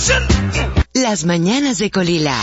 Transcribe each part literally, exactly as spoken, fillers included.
Las mañanas de Colila.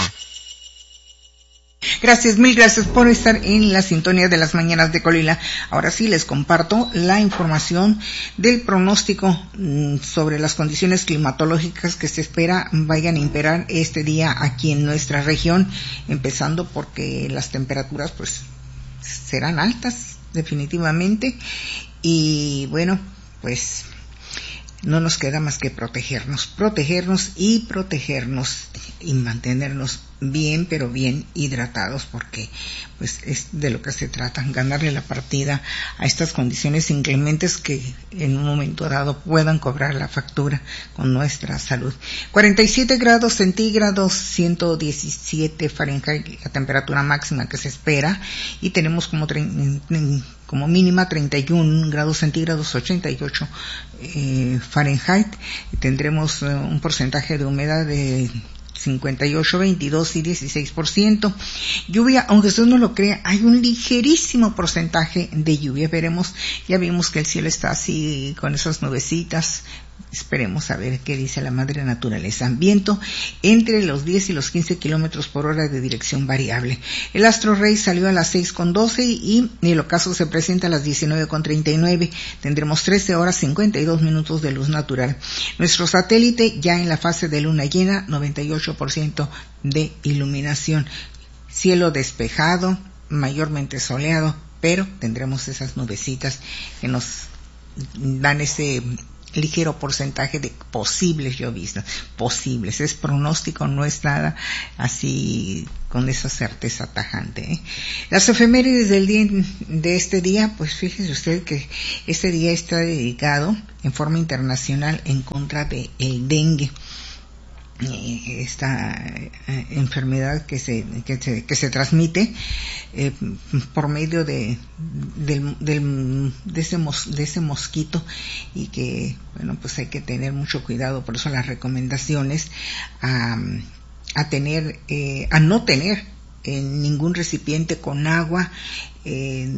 Gracias, mil gracias por estar en la sintonía de las mañanas de Colila. Ahora sí les comparto la información del pronóstico sobre las condiciones climatológicas que se espera vayan a imperar este día aquí en nuestra región, empezando porque las temperaturas pues serán altas definitivamente y bueno, pues no nos queda más que protegernos, protegernos y protegernos y mantenernos bien, pero bien hidratados, porque pues es de lo que se trata, ganarle la partida a estas condiciones inclementes que en un momento dado puedan cobrar la factura con nuestra salud. cuarenta y siete grados centígrados, ciento diecisiete Fahrenheit, la temperatura máxima que se espera, y tenemos como, como mínima treinta y un grados centígrados, ochenta y ocho eh, Fahrenheit, y tendremos eh, un porcentaje de humedad de cincuenta y ocho, veintidós y dieciséis por ciento. Lluvia, aunque usted no lo crea, hay un ligerísimo porcentaje de lluvia. Veremos, ya vimos que el cielo está así con esas nubecitas. Esperemos a ver qué dice la madre naturaleza. Viento entre los diez y los quince kilómetros por hora de dirección variable. El astro rey salió a las seis con doce y el ocaso se presenta a las diecinueve con treinta y nueve. Tendremos trece horas cincuenta y dos minutos de luz natural. Nuestro satélite ya en la fase de luna llena, noventa y ocho por ciento de iluminación. Cielo despejado, mayormente soleado, pero tendremos esas nubecitas que nos dan ese ligero porcentaje de posibles lloviznas, posibles, es pronóstico, no es nada así con esa certeza tajante, ¿eh? Las efemérides del día, de este día, pues fíjese usted que este día está dedicado en forma internacional en contra del dengue, esta eh, enfermedad que se que se que se transmite eh, por medio de del, del de ese mos, de ese mosquito, y que bueno, pues hay que tener mucho cuidado. Por eso las recomendaciones a a tener eh, a no tener en ningún recipiente con agua, eh,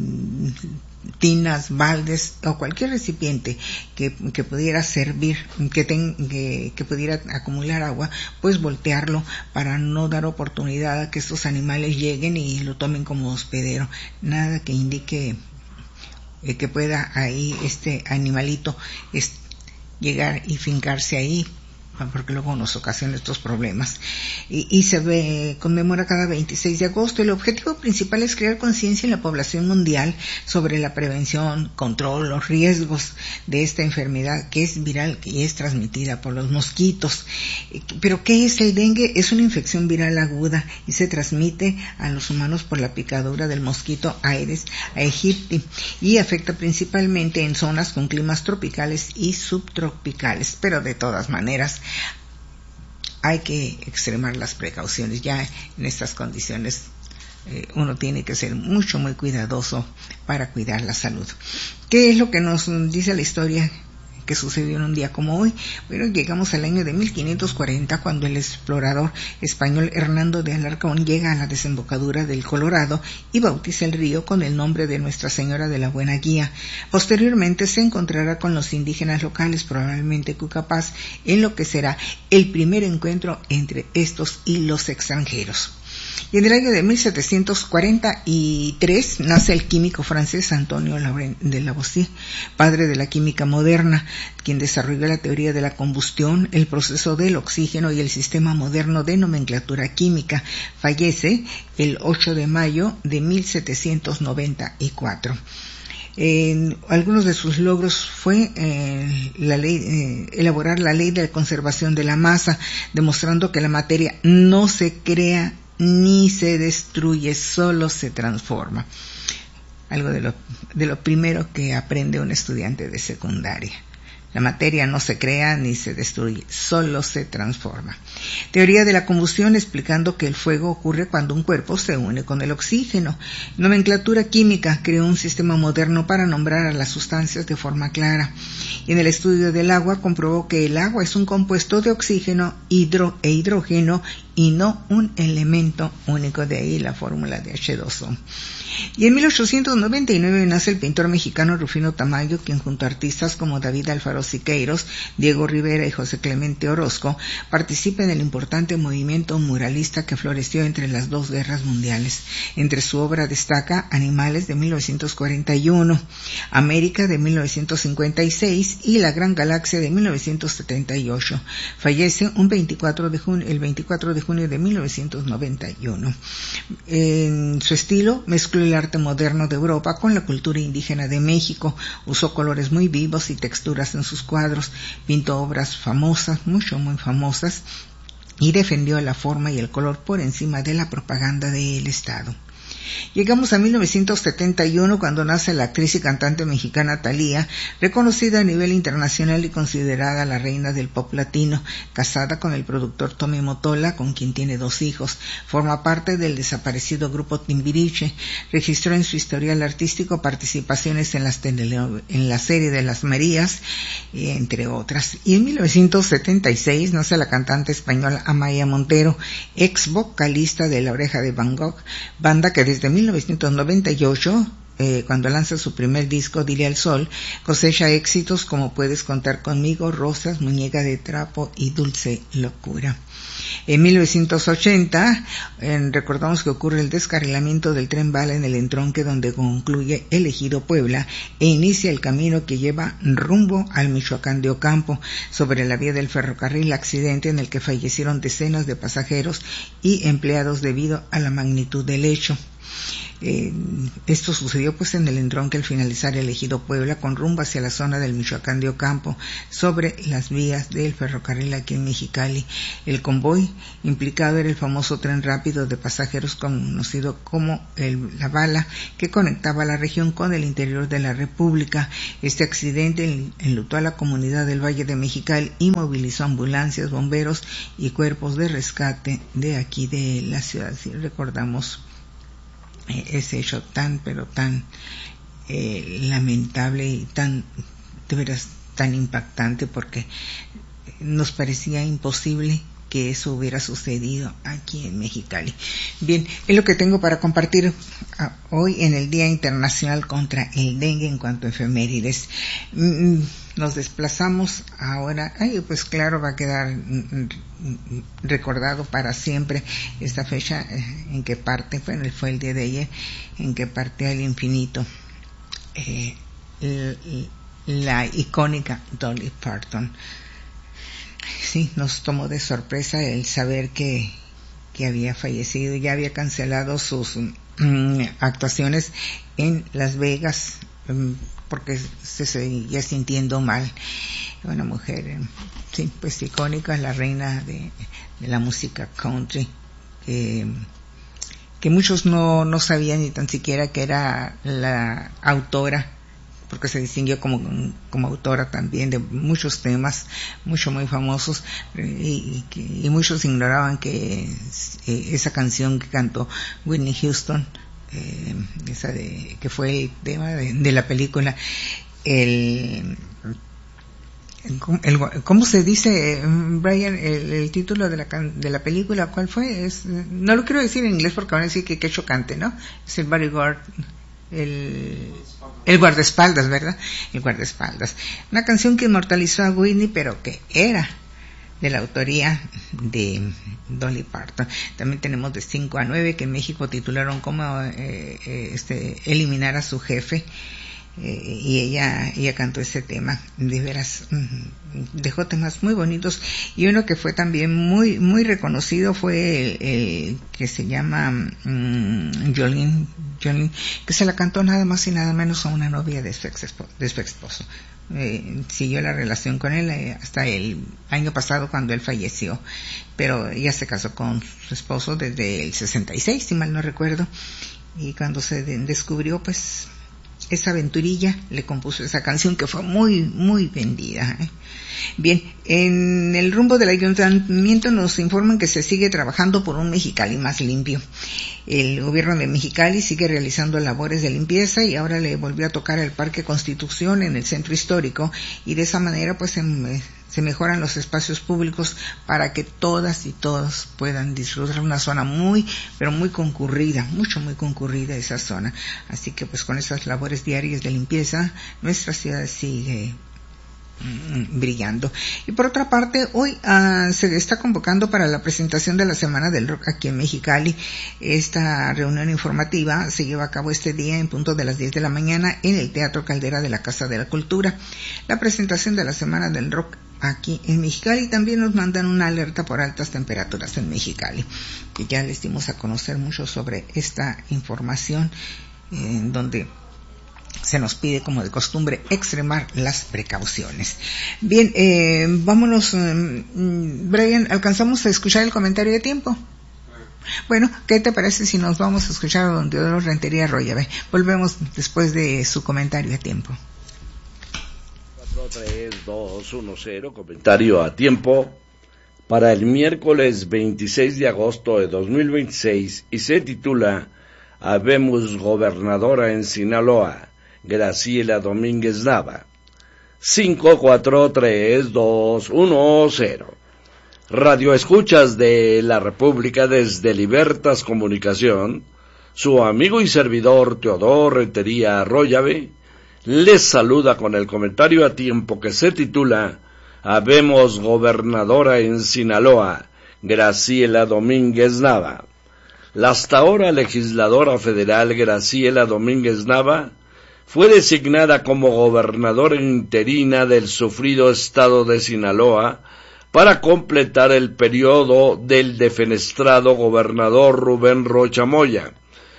tinas, baldes o cualquier recipiente que, que pudiera servir, que, ten, que, que pudiera acumular agua, pues voltearlo para no dar oportunidad a que estos animales lleguen y lo tomen como hospedero. Nada que indique eh, que pueda ahí este animalito es, llegar y fincarse ahí, porque luego nos ocasiona estos problemas. Y, y se ve, conmemora cada veintiséis de agosto. El objetivo principal es crear conciencia en la población mundial sobre la prevención, control, los riesgos de esta enfermedad que es viral y es transmitida por los mosquitos. Pero ¿qué es el dengue? Es una infección viral aguda y se transmite a los humanos por la picadura del mosquito Aedes aegypti y afecta principalmente en zonas con climas tropicales y subtropicales, pero de todas maneras hay que extremar las precauciones. Ya en estas condiciones eh, uno tiene que ser mucho, muy cuidadoso para cuidar la salud. ¿Qué es lo que nos dice la historia que sucedió en un día como hoy? Bueno, llegamos al año de mil quinientos cuarenta, cuando el explorador español Hernando de Alarcón llega a la desembocadura del Colorado y bautiza el río con el nombre de Nuestra Señora de la Buena Guía. Posteriormente se encontrará con los indígenas locales, probablemente Cucapás, en lo que será el primer encuentro entre estos y los extranjeros. Y en el año de mil setecientos cuarenta y tres nace el químico francés Antonio de Lavoisier, padre de la química moderna, quien desarrolló la teoría de la combustión, el proceso del oxígeno y el sistema moderno de nomenclatura química. Fallece el ocho de mayo de mil setecientos noventa y cuatro. Eh, algunos de sus logros fue eh, la ley, eh, elaborar la ley de conservación de la masa, demostrando que la materia no se crea ni se destruye, solo se transforma. Algo de lo, de lo primero que aprende un estudiante de secundaria. La materia no se crea ni se destruye, solo se transforma. Teoría de la combustión, explicando que el fuego ocurre cuando un cuerpo se une con el oxígeno. Nomenclatura química, creó un sistema moderno para nombrar a las sustancias de forma clara. Y en el estudio del agua comprobó que el agua es un compuesto de oxígeno, hidro e hidrógeno y y no un elemento único, de ahí la fórmula de hache dos o. Y en mil ochocientos noventa y nueve nace el pintor mexicano Rufino Tamayo, quien junto a artistas como David Alfaro Siqueiros, Diego Rivera y José Clemente Orozco participa en el importante movimiento muralista que floreció entre las dos guerras mundiales. Entre su obra destaca Animales de mil novecientos cuarenta y uno, América de mil novecientos cincuenta y seis y La Gran Galaxia de mil novecientos setenta y ocho. Fallece un veinticuatro de junio, el veinticuatro de junio de mil novecientos noventa y uno. En su estilo mezcló el arte moderno de Europa con la cultura indígena de México, usó colores muy vivos y texturas en sus cuadros, pintó obras famosas, mucho muy famosas, y defendió la forma y el color por encima de la propaganda del Estado. Llegamos a mil novecientos setenta y uno, cuando nace la actriz y cantante mexicana Thalía, reconocida a nivel internacional y considerada la reina del pop latino, casada con el productor Tommy Mottola, con quien tiene dos hijos. Forma parte del desaparecido grupo Timbiriche. Registró en su historial artístico participaciones en, las tele, en la serie de Las Marías, entre otras. Y en mil novecientos setenta y seis nace la cantante española Amaya Montero, ex vocalista de La Oreja de Van Gogh, banda que desde mil novecientos noventa y ocho, eh, cuando lanza su primer disco, Dile al Sol, cosecha éxitos como Puedes contar conmigo, Rosas, Muñeca de trapo y Dulce locura. En mil novecientos ochenta, eh, recordamos que ocurre el descarrilamiento del tren bala en el entronque donde concluye el ejido Puebla e inicia el camino que lleva rumbo al Michoacán de Ocampo. Sobre la vía del ferrocarril, accidente en el que fallecieron decenas de pasajeros y empleados debido a la magnitud del hecho. Eh, esto sucedió pues en el entronque al finalizar el ejido Puebla con rumbo hacia la zona del Michoacán de Ocampo, sobre las vías del ferrocarril aquí en Mexicali. El convoy implicado era el famoso tren rápido de pasajeros conocido como el, la Bala, que conectaba la región con el interior de la República. Este accidente enlutó a la comunidad del Valle de Mexicali y movilizó ambulancias, bomberos y cuerpos de rescate de aquí de la ciudad. Si recordamos ese hecho tan pero tan eh, lamentable y tan de veras tan impactante, porque nos parecía imposible que eso hubiera sucedido aquí en Mexicali. Bien, es lo que tengo para compartir uh, hoy en el Día Internacional contra el Dengue en cuanto a efemérides. Mm, nos desplazamos ahora, ay, pues claro, va a quedar mm, recordado para siempre esta fecha eh, en que parte, bueno, fue el día de ayer, en que partió al infinito eh, la icónica Dolly Parton. Sí, nos tomó de sorpresa el saber que, que había fallecido. Ya había cancelado sus um, actuaciones en Las Vegas um, porque se seguía sintiendo mal. Una mujer, um, sí, pues icónica, la reina de, de la música country, que, que muchos no, no sabían ni tan siquiera que era la autora, porque se distinguió como, como autora también de muchos temas, muchos muy famosos, y, y, y muchos ignoraban que eh, esa canción que cantó Whitney Houston, eh, esa de, que fue el tema de, de la película, el, el, ¿cómo se dice, Brian, el, el título de la, de la película? ¿Cuál fue? Es, no lo quiero decir en inglés porque van a decir que qué chocante, ¿no? Es el bodyguard, el, el guardaespaldas, ¿verdad? El guardaespaldas. Una canción que inmortalizó a Whitney, pero que era de la autoría de Dolly Parton. También tenemos de cinco a nueve, que en México titularon como eh, eh, este, eliminar a su jefe. Eh, y ella ella cantó ese tema, de veras dejó temas muy bonitos, y uno que fue también muy muy reconocido fue el, el que se llama um, Jolene, Jolene, que se la cantó nada más y nada menos a una novia de su ex esposo, de su ex esposo. Eh, siguió la relación con él eh, hasta el año pasado, cuando él falleció, pero ella se casó con su esposo desde el sesenta y seis, si mal no recuerdo, y cuando se de- descubrió pues esa aventurilla, le compuso esa canción que fue muy, muy vendida. ¿eh? Bien, en el rumbo del ayuntamiento nos informan que se sigue trabajando por un Mexicali más limpio. El gobierno de Mexicali sigue realizando labores de limpieza y ahora le volvió a tocar el Parque Constitución en el centro histórico, y de esa manera pues se, se mejoran los espacios públicos para que todas y todos puedan disfrutar una zona muy, pero muy concurrida, mucho, muy concurrida esa zona. Así que pues con esas labores diarias de limpieza, nuestra ciudad sigue brillando. Y por otra parte, hoy uh, se está convocando para la presentación de la Semana del Rock aquí en Mexicali. Esta reunión informativa se lleva a cabo este día en punto de las diez de la mañana en el Teatro Caldera de la Casa de la Cultura. La presentación de la Semana del Rock aquí en Mexicali. También nos mandan una alerta por altas temperaturas en Mexicali, que ya les dimos a conocer mucho sobre esta información, en eh, donde se nos pide, como de costumbre, extremar las precauciones. Bien, eh, vámonos, eh, Brian, ¿alcanzamos a escuchar el comentario de tiempo? Bueno, ¿qué te parece si nos vamos a escuchar a don Teodoro Rentería Arroyave? Volvemos después de su comentario a tiempo. cuatro tres dos uno cero, comentario a tiempo para el miércoles veintiséis de agosto de dos mil veintiséis, y se titula Habemos gobernadora en Sinaloa, Graciela Domínguez Nava. Cinco cuatro tres dos uno cero. Radio escuchas de la República desde Libertas Comunicación, su amigo y servidor Teodoro Rentería Arroyave les saluda con el comentario a tiempo que se titula Habemos gobernadora en Sinaloa, Graciela Domínguez Nava. La hasta ahora legisladora federal Graciela Domínguez Nava fue designada como gobernadora interina del sufrido estado de Sinaloa para completar el periodo del defenestrado gobernador Rubén Rocha Moya,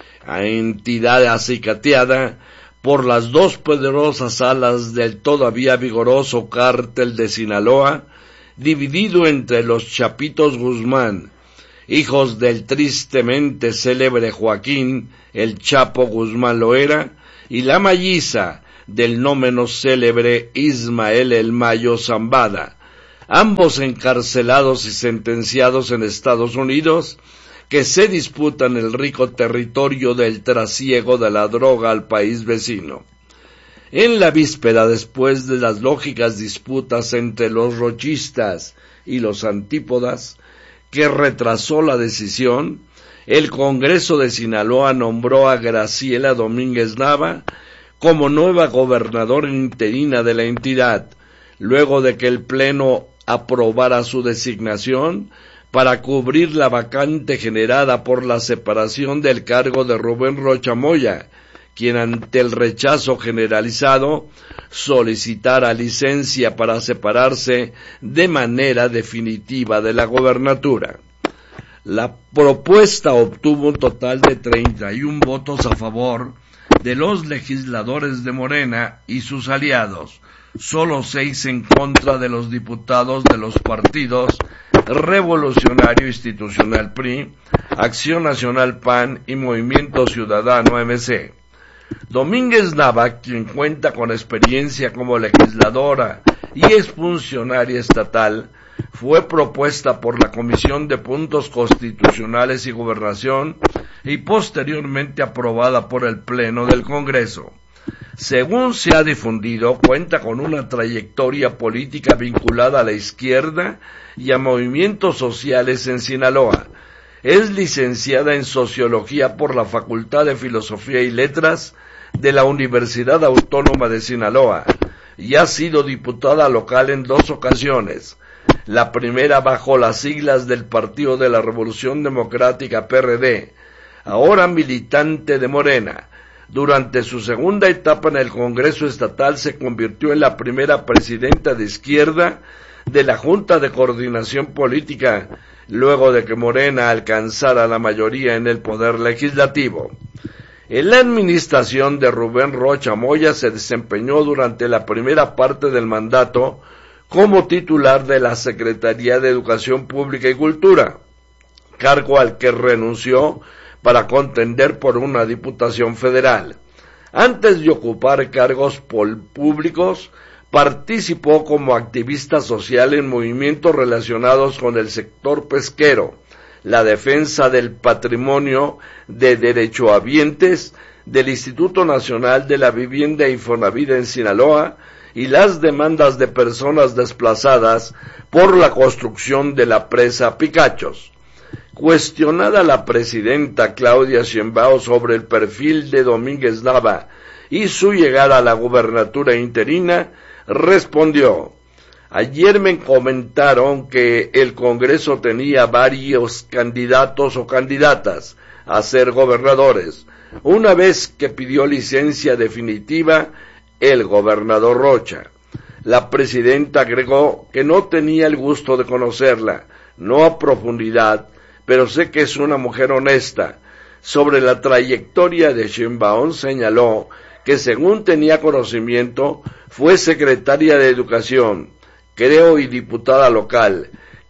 a entidad acicateada por las dos poderosas alas del todavía vigoroso cártel de Sinaloa, dividido entre los Chapitos Guzmán, hijos del tristemente célebre Joaquín el Chapo Guzmán Loera, y la melliza del no menos célebre Ismael el Mayo Zambada, ambos encarcelados y sentenciados en Estados Unidos, que se disputan el rico territorio del trasiego de la droga al país vecino. En la víspera, después de las lógicas disputas entre los rochistas y los antípodas, que retrasó la decisión, el Congreso de Sinaloa nombró a Graciela Domínguez Nava como nueva gobernadora interina de la entidad, luego de que el Pleno aprobara su designación para cubrir la vacante generada por la separación del cargo de Rubén Rocha Moya, quien ante el rechazo generalizado solicitara licencia para separarse de manera definitiva de la gobernatura. La propuesta obtuvo un total de treinta y un votos a favor de los legisladores de Morena y sus aliados, solo seis en contra de los diputados de los partidos Revolucionario Institucional P R I, Acción Nacional P A N y Movimiento Ciudadano M C. Domínguez Nava, quien cuenta con experiencia como legisladora y es funcionaria estatal, fue propuesta por la Comisión de Puntos Constitucionales y Gobernación y posteriormente aprobada por el Pleno del Congreso. Según se ha difundido, cuenta con una trayectoria política vinculada a la izquierda y a movimientos sociales en Sinaloa. Es licenciada en Sociología por la Facultad de Filosofía y Letras de la Universidad Autónoma de Sinaloa y ha sido diputada local en dos ocasiones. La primera bajo las siglas del Partido de la Revolución Democrática P R D, ahora militante de Morena. Durante su segunda etapa en el Congreso Estatal se convirtió en la primera presidenta de izquierda de la Junta de Coordinación Política, luego de que Morena alcanzara la mayoría en el Poder Legislativo. En la administración de Rubén Rocha Moya se desempeñó durante la primera parte del mandato como titular de la Secretaría de Educación Pública y Cultura, cargo al que renunció para contender por una diputación federal. Antes de ocupar cargos públicos, participó como activista social en movimientos relacionados con el sector pesquero, la defensa del patrimonio de derechohabientes del Instituto Nacional de la Vivienda Infonavit en Sinaloa y las demandas de personas desplazadas por la construcción de la presa Picachos. Cuestionada la presidenta Claudia Sheinbaum sobre el perfil de Domínguez Nava y su llegada a la gubernatura interina, respondió: ayer me comentaron que el Congreso tenía varios candidatos o candidatas a ser gobernadores. Una vez que pidió licencia definitiva el gobernador Rocha. La presidenta agregó que no tenía el gusto de conocerla, no a profundidad, pero sé que es una mujer honesta. Sobre la trayectoria de Sheinbaum señaló que según tenía conocimiento fue secretaria de Educación, creo, y diputada local,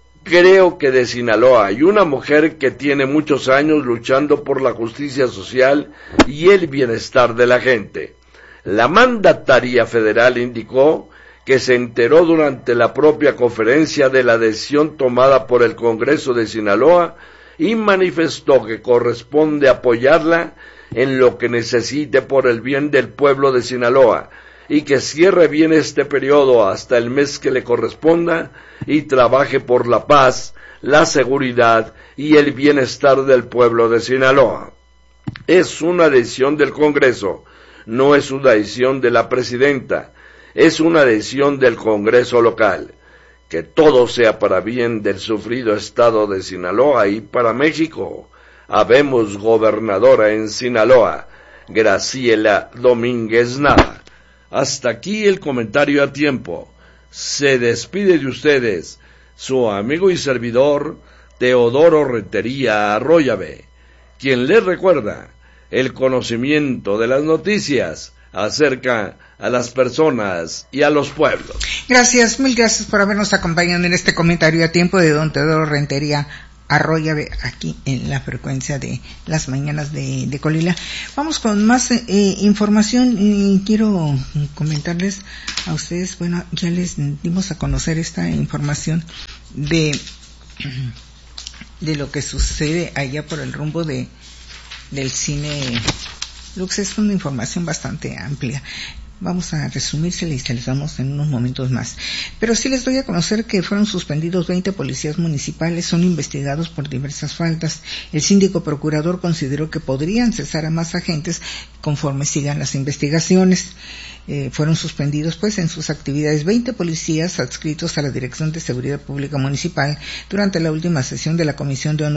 creo que de Sinaloa, y una mujer que tiene muchos años luchando por la justicia social y el bienestar de la gente. La mandataria federal indicó que se enteró durante la propia conferencia de la decisión tomada por el Congreso de Sinaloa y manifestó que corresponde apoyarla en lo que necesite por el bien del pueblo de Sinaloa y que cierre bien este periodo hasta el mes que le corresponda y trabaje por la paz, la seguridad y el bienestar del pueblo de Sinaloa. Es una decisión del Congreso, no es una decisión de la presidenta, es una decisión del Congreso local. Que todo sea para bien del sufrido estado de Sinaloa y para México. Habemos gobernadora en Sinaloa, Graciela Domínguez Nava. Hasta aquí el comentario a tiempo. Se despide de ustedes su amigo y servidor Teodoro Rentería Arroyave, quien les recuerda: el conocimiento de las noticias acerca a las personas y a los pueblos. Gracias, mil gracias por habernos acompañado en este comentario a tiempo de don Teodoro Rentería Arroyave, aquí en la frecuencia de las mañanas de, de Colila. Vamos con más eh, información y quiero comentarles a ustedes, bueno, ya les dimos a conocer esta información de, de lo que sucede allá por el rumbo de del cine Lux. Es una información bastante amplia. Vamos a resumírsela y se les damos en unos momentos más. Pero sí les doy a conocer que fueron suspendidos veinte policías municipales, son investigados por diversas faltas. El síndico procurador consideró que podrían cesar a más agentes conforme sigan las investigaciones. Eh, fueron suspendidos pues en sus actividades veinte policías adscritos a la Dirección de Seguridad Pública Municipal durante la última sesión de la Comisión de Honor